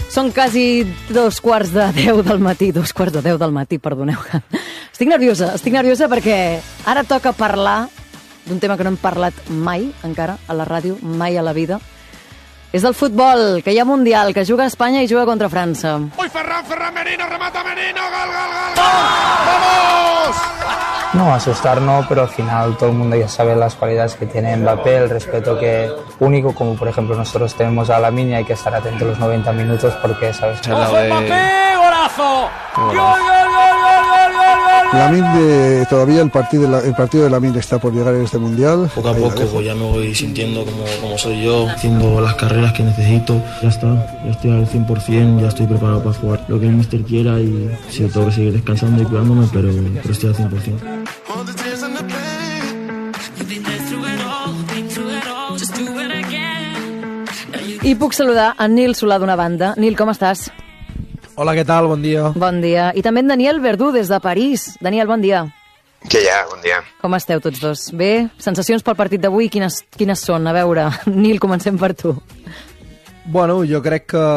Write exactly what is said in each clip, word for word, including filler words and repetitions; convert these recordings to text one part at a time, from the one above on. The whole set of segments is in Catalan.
Són quasi dos quarts de deu del matí, dos quarts de deu del matí, perdoneu. Estic nerviosa, estic nerviosa perquè ara toca parlar d'un tema que no hem parlat mai encara a la ràdio, mai a la vida. És del futbol, que hi ha Mundial, que juga a Espanya i juga contra França. Ui, Ferran, Ferran, Merino, remata Merino, gol, gol, gol, gol. ¡Vamos! No asustar no, pero al final todo el mundo ya sabe las cualidades que tiene Mbappé, el respeto que único, como por ejemplo nosotros tenemos a Lamine, y hay que estar atento los noventa minutos porque, ¿sabes? ¡Ojo, Mbappé! ¡Golazo! ¡Gol, gol, gol, gol, gol, gol! Lamine, de, todavía el partido, de la, el partido de Lamine está por llegar en este Mundial. Poco a poco pues ya me voy sintiendo como, como soy yo, haciendo las carreras que necesito. Ya está, ya estoy al cien por ciento, ya estoy preparado para jugar lo que el míster quiera y sí, tengo que seguir descansando y cuidándome, pero, pero estoy al cien por ciento. I puc saludar en Nil Solà d'una banda. Nil, com estàs? Hola, què tal? Bon dia. Bon dia. I també en Daniel Verdú, des de París. Daniel, bon dia. Què hi ha? Bon dia. Com esteu tots dos? Bé? Sensacions pel partit d'avui, quines, quines són? A veure, Nil, comencem per tu. Bueno, jo crec que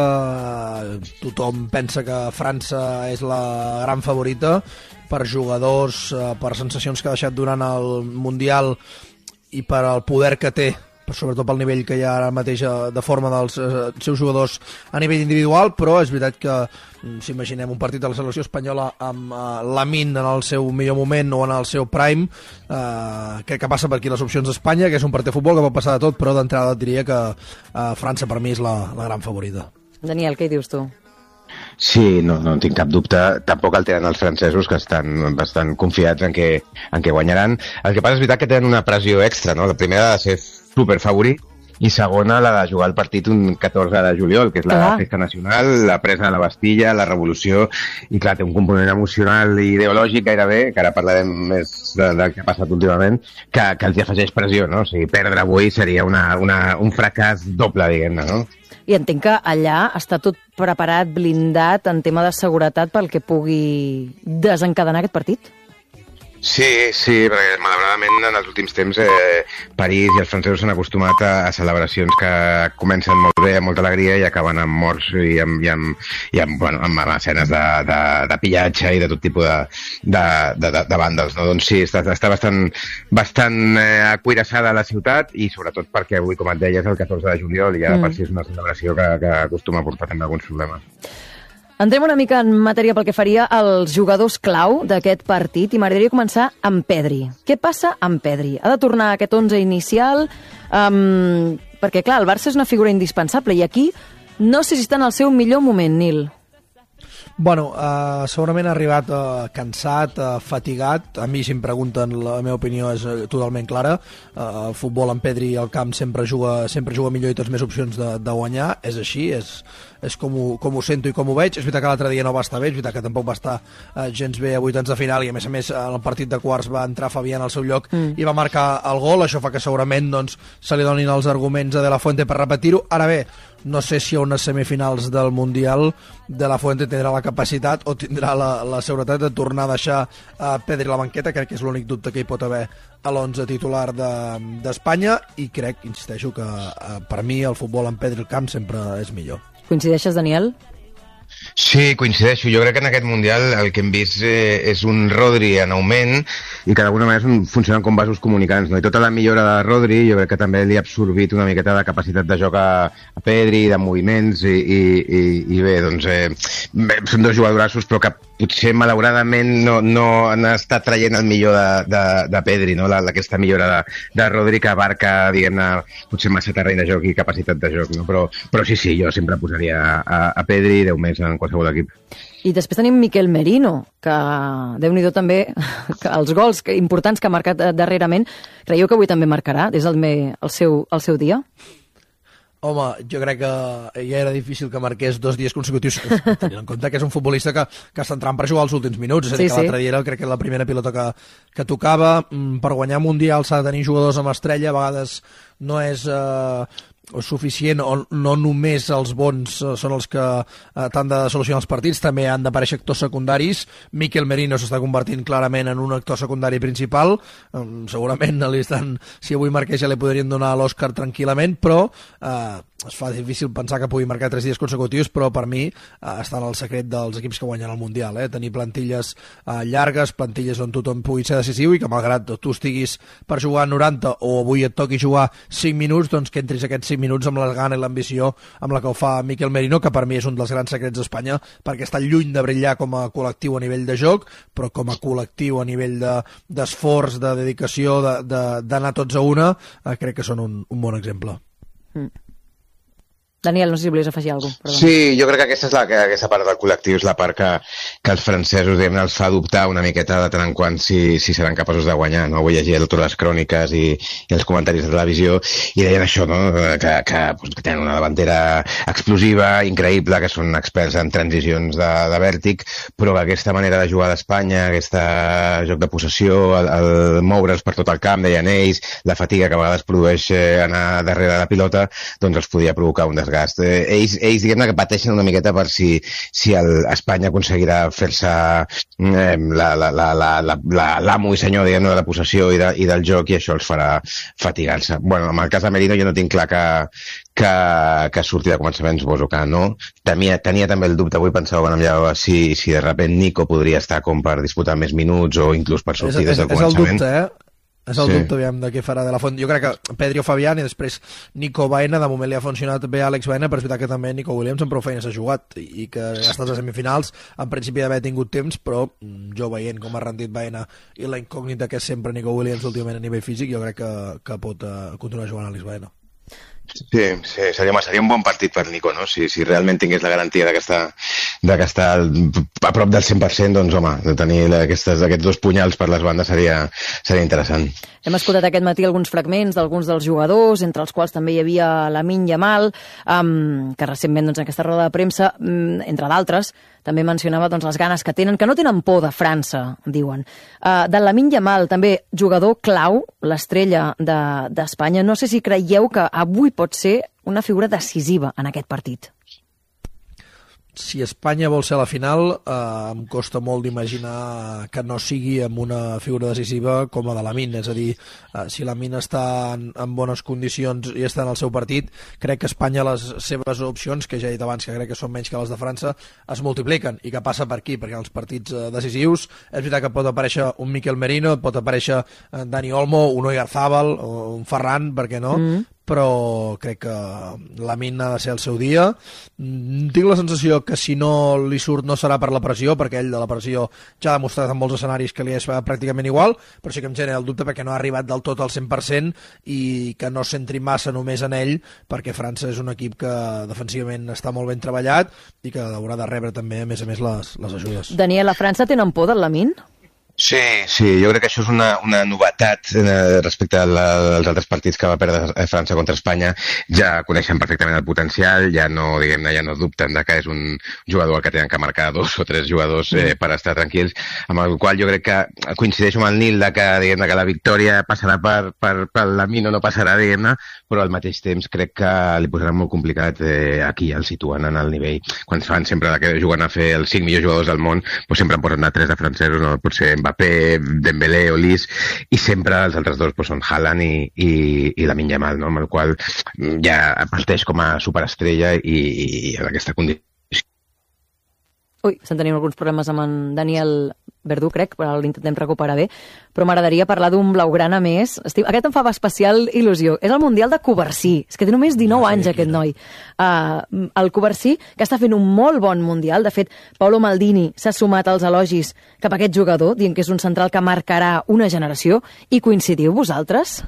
tothom pensa que França és la gran favorita per jugadors, per sensacions que ha deixat durant el Mundial i per al poder que té, sobretot pel nivell que hi ha ara mateix de forma dels seus jugadors a nivell individual, però és veritat que si imaginem un partit de la selecció espanyola amb uh, Lamine en el seu millor moment o en el seu prime, uh, crec que passa per aquí les opcions d'Espanya, que és un partit de futbol que pot passar de tot, però d'entrada diria que uh, França per mi és la, la gran favorita. Daniel, què hi dius tu? Sí, no, no tinc cap dubte. Tampoc el tenen els francesos, que estan bastant confiats en que, en que guanyaran. El que passa és veritat que tenen una pressió extra, no? La primera ha de ser superfavorit i segona la de jugar el partit un catorze de juliol, que és la clar. Festa Nacional, la presa de la Bastilla, la revolució, i clar, té un component emocional i ideològic gairebé, que ara parlarem més de, del que ha passat últimament, que, que els afegeix pressió, no? O sigui, perdre avui seria una, una, un fracàs doble, diguem-ne, no? I entenc que allà està tot preparat, blindat, en tema de seguretat pel que pugui desencadenar aquest partit? Sí, sí, perquè malauradament en els últims temps eh, París i els francesos s'han acostumat a, a celebracions que comencen molt bé, amb molta alegria, i acaben amb morts i amb, i amb, i amb, bueno, amb escenes de, de, de pillatge i de tot tipus de, de, de, de, de vàndals, no? Doncs sí, està, està bastant, bastant eh, acuirassada la ciutat, i sobretot perquè avui, com et deia, és el catorze de juliol i ja mm. per si és una celebració que, que acostuma a portar també alguns problemes. Entrem una mica en matèria pel que faria els jugadors clau d'aquest partit i m'agradaria començar amb Pedri. Què passa amb Pedri? Ha de tornar a aquest onze inicial? Um, perquè, clar, el Barça és una figura indispensable i aquí no sé si està en el seu millor moment, Nil. Bueno, uh, segurament ha arribat uh, cansat, uh, fatigat. A mi, si em pregunten, la meva opinió és uh, totalment clara. Uh, el futbol amb Pedri al camp sempre juga, sempre juga millor i tens més opcions de, de guanyar. És així, és, és com, ho, com ho sento i com ho veig. És veritat que l'altre dia no va estar bé, és veritat que tampoc va estar uh, gens bé a vuitens de final, i a més a més en el partit de quarts va entrar Fabián al seu lloc mm. i va marcar el gol. Això fa que segurament doncs, se li donin els arguments a De La Fuente per repetir-ho. Ara bé, no sé si a unes semifinals del Mundial De La Fuente tindrà la capacitat o tindrà la, la seguretat de tornar a deixar a Pedri a la banqueta. Crec que és l'únic dubte que hi pot haver a l'onze titular d'Espanya, de, i crec, insisteixo, que eh, per mi el futbol amb Pedri al camp sempre és millor. Coincideixes, Daniel? Sí, coincideixo. Jo crec que en aquest Mundial el que hem vist eh, és un Rodri en augment i que d'alguna manera funcionen com vasos comunicants, no? I tota la millora de Rodri jo crec que també li ha absorbit una miqueta de capacitat de joc a, a Pedri, de moviments, i, i, i, i bé, doncs eh, bé, són dos jugadorassos, però que potser malauradament no, no han estat traient el millor de, de, de Pedri, no? La, aquesta millora de, de Rodri que abarca, diguem-ne, potser massa terreny de joc i capacitat de joc, no? Però, però sí, sí, jo sempre posaria a, a Pedri deu més en qualsevol equip. I després tenim Miquel Merino, que Déu-n'hi-do també, que els gols que, importants que ha marcat darrerament, creieu que avui també marcarà des del me, el, seu, el seu dia? Home, jo crec que ja era difícil que marqués dos dies consecutius, tenint en compte que és un futbolista que, que està entrant per jugar els últims minuts, és a dir, sí, que l'altre sí. dia era, crec que la primera pilota que, que tocava. Per guanyar Mundial s'ha de tenir jugadors amb estrella, a vegades no és... Eh, suficient, o no només els bons són els que eh, t'han de solucionar els partits, també han d'aparèixer actors secundaris. Mikel Merino s'està convertint clarament en un actor secundari principal, eh, segurament li estan, si avui marqués ja li podrien donar l'Òscar tranquil·lament, però eh, es fa difícil pensar que pugui marcar tres dies consecutius, però per mi eh, està en el secret dels equips que guanyen el Mundial, eh? Tenir plantilles eh, llargues, plantilles on tothom pugui ser decisiu i que malgrat tu estiguis per jugar noranta o avui et toqui jugar cinc minuts, doncs que entris aquests cinc minuts amb la gana i l'ambició amb la que ho fa Mikel Merino, que per mi és un dels grans secrets d'Espanya, perquè està lluny de brillar com a col·lectiu a nivell de joc, però com a col·lectiu a nivell d'esforç, de, de dedicació, d'anar de, tots a una, eh, crec que són un, un bon exemple. Mm. Daniel, no sé si volies afegir alguna cosa. Sí, jo crec que aquesta és la, que aquesta part del col·lectiu és la part que, que els francesos diguem, els fa dubtar una miqueta de tant en quant si, si seran capaços de guanyar. No? Avui llegia totes les cròniques i, i els comentaris de televisió i deien això, no? que, que, pues, que tenen una davantera explosiva, increïble, que són experts en transicions de, de vèrtic, però que aquesta manera de jugar d'Espanya, aquest joc de possessió, el, el moure's per tot el camp, deien ells, la fatiga que a vegades produeix anar darrere de la pilota, doncs els podia provocar un desgast. Eh, ells, ells diguem-ne que pateixen una miqueta per si, si el, Espanya aconseguirà fer-se eh, l'amo i senyor diguem-ne de la possessió i, de, i del joc, i això els farà fatigar-se. Bueno, en el cas de Merino jo no tinc clar que, que, que surti de començaments Bozoka, no? Tenia, tenia també el dubte, avui pensava quan em llevava si, si de repente Nico podria estar com per disputar més minuts o inclús per sortir és, des del és començament. És el dubte, eh? És el sí. dubte, aviam, de què farà De La Font. Jo crec que Pedri o Fabián i després Nico Baena, de moment li ha funcionat bé Àlex Baena, però és veritat que també Nico Williams amb prou feines ha jugat i que ha estat a semifinals, en principi d'haver tingut temps, però jo veient com ha rendit Baena i la incògnita que és sempre Nico Williams últimament a nivell físic, jo crec que, que pot uh, continuar jugant Àlex Baena. Sí, sí, seria, seria un bon partit per Nico, no? Si, si realment tingués la garantia de que està, de que està a prop del cent per cent, doncs home, de tenir aquestes, aquests dos punyals per les bandes seria, seria interessant. Hem escoltat aquest matí alguns fragments d'alguns dels jugadors, entre els quals també hi havia Lamine Yamal, um, que recentment doncs, en aquesta roda de premsa, um, entre d'altres, també mencionava doncs, les ganes que tenen, que no tenen por de França, diuen. Uh, de Lamine Yamal, també jugador clau, l'estrella d'Espanya. No sé si creieu que avui pot ser una figura decisiva en aquest partit. Si Espanya vol ser a la final, eh, em costa molt d'imaginar que no sigui amb una figura decisiva com la de Lamine. És a dir, eh, si Lamine està en, en bones condicions i està en el seu partit, crec que Espanya les seves opcions, que ja he dit abans que crec que són menys que les de França, es multipliquen. I que passa per aquí? Perquè els partits eh, decisius és veritat que pot aparèixer un Mikel Merino, pot aparèixer eh, Dani Olmo, un Oyarzabal o un Ferran, per què no? Mm. Però crec que Lamine ha de ser el seu dia. Tinc la sensació que si no li surt no serà per la pressió, perquè ell de la pressió ja ha demostrat en molts escenaris que li és pràcticament igual, però sí que em genera el dubte perquè no ha arribat del tot al cent per cent i que no centri massa només en ell, perquè França és un equip que defensivament està molt ben treballat i que haurà de rebre també, a més a més, les, les ajudes. Daniel, a França tenen por del Lamine? Sí, sí, jo crec que això és una, una novetat eh, respecte a la, als altres partits que va perdre França contra Espanya. Ja coneixen perfectament el potencial, ja no, diguem-ne, ja no dubten de que és un jugador al que tenen que marcar dos o tres jugadors eh, per estar tranquils, amb el qual jo crec que coincideixo amb el Nil de que, diguem-ne, que la victòria passarà per, per, per Lamine o no passarà, diguem-ne, però al mateix temps crec que li posarà molt complicat eh, aquí, el situen en el nivell. Quan es fan sempre que juguen a fer els cinc millors jugadors del món, doncs sempre en posen de tres de francesos, no? Potser Mbappé, Dembélé o Lis, i sempre els altres dos pues, són Haaland i, i, i Lamine Yamal, no? Amb el qual ja parteix com a superestrella i, i en aquesta condició. Ui, estem tenint alguns problemes amb en Daniel Verdú, crec, però l'intentem recuperar bé, però m'agradaria parlar d'un blaugrana més. Aquest em fa especial il·lusió. És el Mundial de Covarsí. És que té només dinou anys, aquest noi. Uh, el Covarsí, que està fent un molt bon Mundial. De fet, Paolo Maldini s'ha sumat als elogis cap a aquest jugador, dient que és un central que marcarà una generació. I coincidiu vosaltres?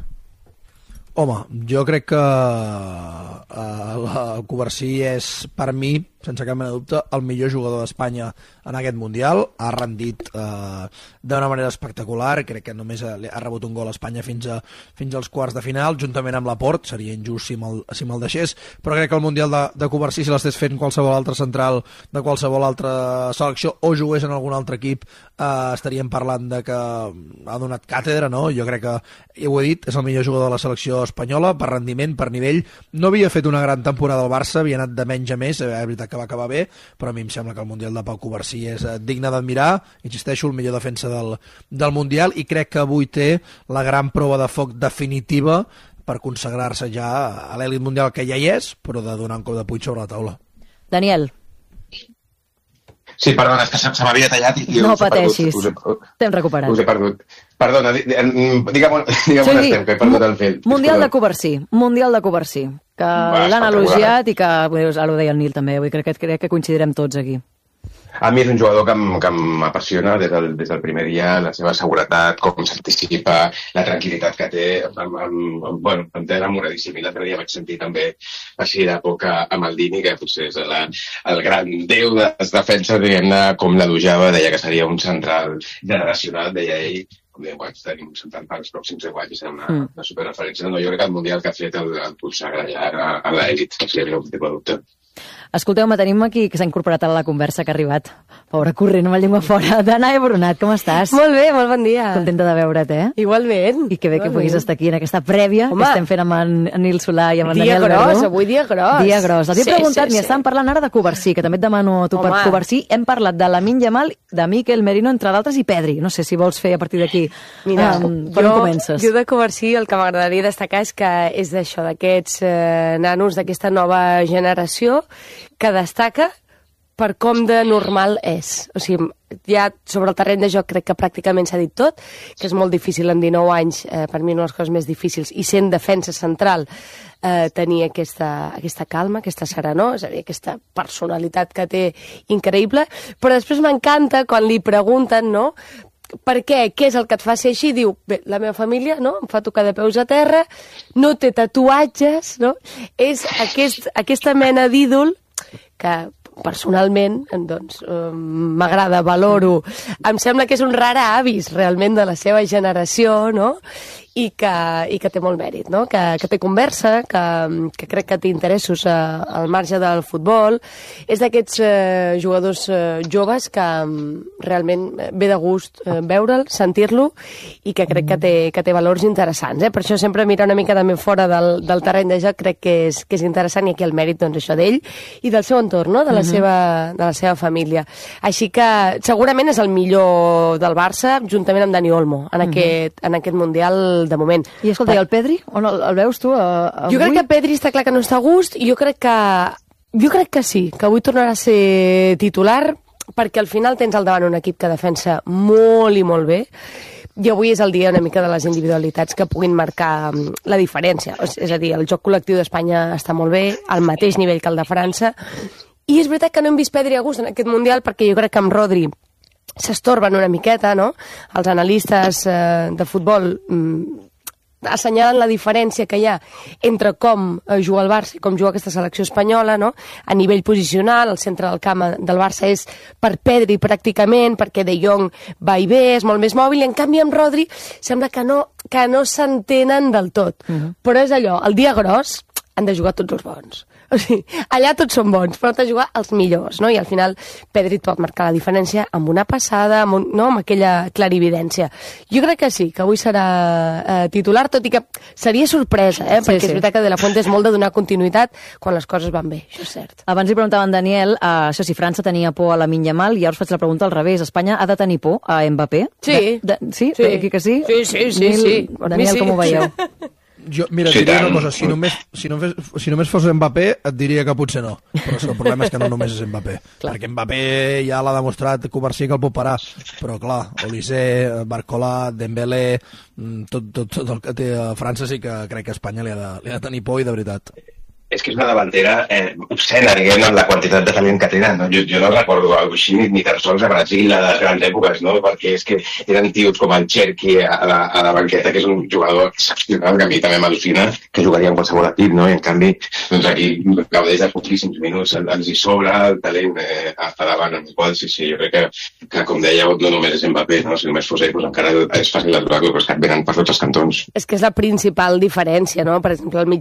Home, jo crec que uh, el Covarsí és, per mi, sense cap mena de dubte, el millor jugador d'Espanya en aquest Mundial. Ha rendit eh, d'una manera espectacular. Crec que només ha, ha rebut un gol a Espanya fins, a, fins als quarts de final, juntament amb Laporte. Seria injust si me'l si me deixés, però crec que el Mundial de, de Covarsí, si l'estés fent qualsevol altre central de qualsevol altra selecció o jugués en algun altre equip, eh, estaríem parlant de que ha donat càtedra, no? Jo crec que, ja ho he dit, és el millor jugador de la selecció espanyola per rendiment, per nivell. No havia fet una gran temporada al Barça, havia anat de menys a més, és veritat que va acabar bé, però a mi em sembla que el Mundial de Pau Covarsí és digne d'admirar. Insisteixo, el millor defensa del, del Mundial, i crec que avui té la gran prova de foc definitiva per consagrar-se ja a l'èlit mundial, que ja hi és, però de donar un cop de puny sobre la taula. Daniel. Sí, perdona, és que se, se m'havia tallat i no us he pateixis, perdut. t'hem recuperat. Us he perdut. Perdona, digue'm, digue'm on sí, estem, que he perdut el fil. Mundial de Covarsí, Mundial de Covarsí, que l'han elogiat i que, ara ho deia el Nil també, crec que, crec que coincidirem tots aquí. A mi és un jugador que, que m'apassiona des del, des del primer dia, la seva seguretat, com s'anticipa, la tranquil·litat que té. Amb, amb, bueno, em té enamoradíssim. I l'altre dia vaig sentir també així de poc a Maldini, que potser és la, el gran déu de les defenses, diguem-ne, com l'elogiava, deia que seria un central generacional, deia ell. Com dèiem, quan tenim un central per als pròxims deu anys, és una, mm. una superreferència. No, jo crec que el Mundial que ha fet el, el consagra ja a, a l'èlit, si hi havia un tipus de dubte. Escolteu-me, tenim aquí que s'ha incorporat a la conversa, que ha arribat, pobre corrent amb la llengua fora. Danae Boronat, com estàs? Molt bé, molt bon dia. Contenta de veure't, eh? Igualment. I que bé que Igualment. puguis estar aquí en aquesta prèvia Home. que estem fent amb en, en Nil Solà i amb en dia Daniel gros, Verdú. Avui dia gros. Dia gros. Els he sí, preguntat, sí, m'hi sí. estàvem parlant ara de Covarsí, que també et demano a tu Home. per Covarsí. Hem parlat de Lamine Yamal, de Mikel Merino, entre d'altres, i Pedri. No sé si vols fer a partir d'aquí. Mira, um, per on comences? Jo de Covarsí el que m'agradaria destacar és que és d'això, d'aquests eh, nanos, d'aquesta nova generació, que destaca per com de normal és. O sigui, ja sobre el terreny de joc crec que pràcticament s'ha dit tot, que és molt difícil amb dinou anys, eh, per mi una de les coses més difícils, i sent defensa central, eh, tenir aquesta, aquesta calma, aquesta serenor, és a dir, aquesta personalitat que té increïble, però després m'encanta quan li pregunten, no?, per què? Què és el que et fa ser així? Diu, bé, la meva família, no?, em fa tocar de peus a terra, no té tatuatges, no? És aquest, aquesta mena d'ídol que personalment, doncs, m'agrada, valoro. Em sembla que és un rara avis, realment, de la seva generació, no?, i que, i que té molt mèrit, no?, que, que té conversa, que, que crec que té interessos a, al marge del futbol. És d'aquests eh, jugadors eh, joves que realment ve de gust eh, veure'l, sentir-lo, i que crec que té, que té valors interessants. Eh? Per això sempre mirar una mica també fora del, del terreny de joc crec que és, que és interessant, i aquí el mèrit, doncs, això d'ell i del seu entorn, no?, de la, uh-huh. seva, de la seva família. Així que segurament és el millor del Barça, juntament amb Dani Olmo, en, uh-huh. aquest, en aquest Mundial de moment. I escolta, i el Pedri? On el, el veus tu? A, jo crec que Pedri està clar que no està a gust, i jo crec que jo crec que sí, que avui tornarà a ser titular, perquè al final tens al davant un equip que defensa molt i molt bé, i avui és el dia una mica de les individualitats que puguin marcar la diferència. És a dir, el joc col·lectiu d'Espanya està molt bé, al mateix nivell que el de França, i és veritat que no hem vist Pedri a gust en aquest Mundial, perquè jo crec que amb Rodri s'estorben una miqueta, no? Els analistes eh, de futbol mm, assenyalen la diferència que hi ha entre com eh, juga el Barça i com juga aquesta selecció espanyola, no? A nivell posicional, el centre del camp del Barça és per Pedri pràcticament, perquè De Jong va i ve, és molt més mòbil, i en canvi amb Rodri sembla que no, que no s'entenen del tot. Uh-huh. Però és allò, el dia gros han de jugar tots els bons. O sigui, allà tots són bons, però han de jugar els millors, no? I al final Pedri pot marcar la diferència amb una passada, amb, un, no? amb aquella clarividència. Jo crec que sí, que avui serà eh, titular, tot i que seria sorpresa, eh? Sí, perquè sí. És veritat que De La Fuente és molt de donar continuïtat quan les coses van bé, això és cert. Abans li preguntava en Daniel, eh, això si França tenia por a Lamine Yamal, i ara us faig la pregunta al revés. Espanya ha de tenir por a Mbappé? Sí. De, de, sí? Sí. Aquí que sí? Sí, sí, sí. Nil, sí. Daniel, sí. com ho veieu? Jo, mira, et diria una cosa, si només, si, només, si només fos Mbappé, et diria que potser no. Però el problema és que no només és Mbappé. Perquè Mbappé ja l'ha demostrat Covarsí que el pot parar. Però clar, Olise, Barcola, Dembélé, tot, tot, tot el que té a França, sí que crec que Espanya li ha de, li ha de tenir por, i de veritat. és que és una davantera eh, obscena, diguem-ne, la quantitat de talent que tenen, no? Jo, jo no recordo alguna així ni, ni tan sols a Brasil a les grans èpoques, no? Perquè és que eren tios com el Cherki a la, a la banqueta, que és un jugador excepcional, que a mi també m'al·lucina, que jugaria en qualsevol equip, no? I en canvi, doncs aquí gaudeix de poquíssims minuts, ens hi sobra el talent eh, a, a davant, amb el qual sí, sí, jo crec que, que com deia, no només és Mbappé, no? Si només fos ell, doncs encara és fàcil d'aturar-lo, però és que et venen per tots els cantons. És que és la principal diferència, no? Per exemple, al mig